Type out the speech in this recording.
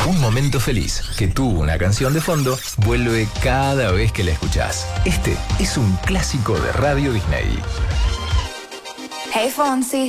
Un momento feliz que tuvo una canción de fondo vuelve cada vez que la escuchás. Este es un clásico de Radio Disney. Hey Fonsi.